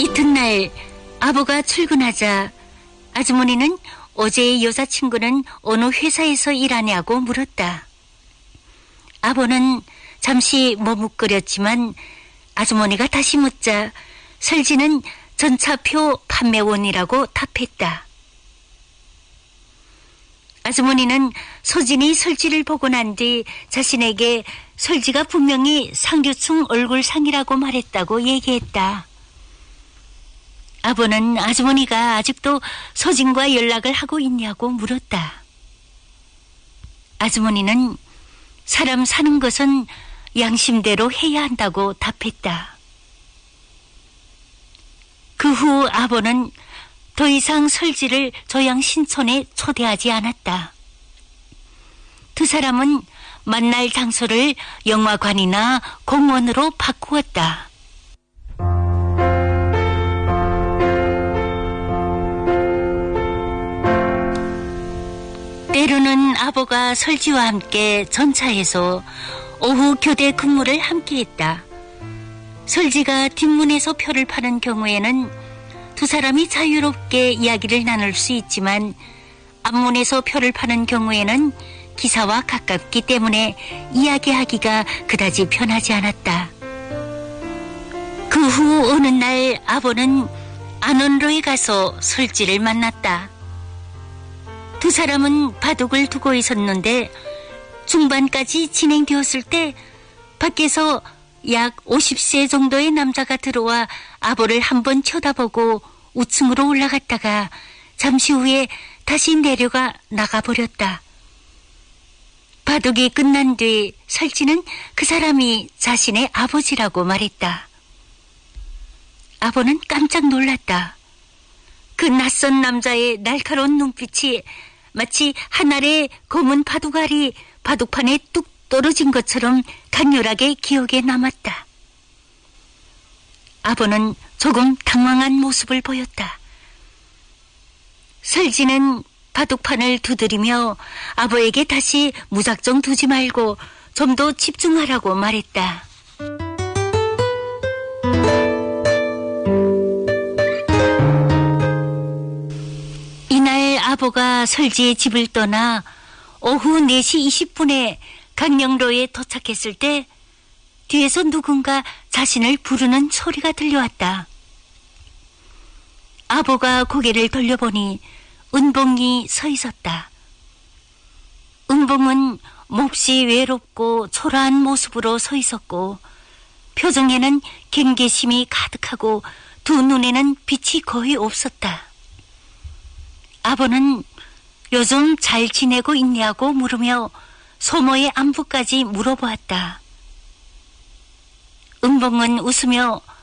이튿날 아버가 출근하자 아주머니는 어제의 여자친구는 어느 회사에서 일하냐고 물었다. 아버는 잠시 머뭇거렸지만 아주머니가 다시 묻자 설지는 전차표 판매원이라고 답했다. 아주머니는 소진이 설지를 보고 난 뒤 자신에게 설지가 분명히 상류층 얼굴상이라고 말했다고 얘기했다. 아버는 아주머니가 아직도 소진과 연락을 하고 있냐고 물었다. 아주머니는 사람 사는 것은 양심대로 해야 한다고 답했다. 그 후 아버는 더 이상 설지를 조양 신촌에 초대하지 않았다. 두 사람은 만날 장소를 영화관이나 공원으로 바꾸었다. 때로는 아버가 설지와 함께 전차에서 오후 교대 근무를 함께했다. 설지가 뒷문에서 표를 파는 경우에는 두 사람이 자유롭게 이야기를 나눌 수 있지만 앞문에서 표를 파는 경우에는 기사와 가깝기 때문에 이야기하기가 그다지 편하지 않았다. 그 후 어느 날 아버는 안원로에 가서 설지를 만났다. 두 사람은 바둑을 두고 있었는데 중반까지 진행되었을 때 밖에서 약 50세 정도의 남자가 들어와 아버를 한번 쳐다보고 우층으로 올라갔다가 잠시 후에 다시 내려가 나가버렸다. 바둑이 끝난 뒤 설지는 그 사람이 자신의 아버지라고 말했다. 아버는 깜짝 놀랐다. 그 낯선 남자의 날카로운 눈빛이 마치 하늘의 검은 바둑알이 바둑판에 뚝 떨어진 것처럼 강렬하게 기억에 남았다. 아버는 조금 당황한 모습을 보였다. 설지는 바둑판을 두드리며 아버에게 다시 무작정 두지 말고 좀 더 집중하라고 말했다. 이날 아버가 설지의 집을 떠나 오후 4시 20분에 강령로에 도착했을 때 뒤에서 누군가 자신을 부르는 소리가 들려왔다. 아버가 고개를 돌려보니 은봉이 서 있었다. 은봉은 몹시 외롭고 초라한 모습으로 서 있었고 표정에는 경계심이 가득하고 두 눈에는 빛이 거의 없었다. 아버는 요즘 잘 지내고 있냐고 물으며 소모의 안부까지 물어보았다. 은봉은 웃으며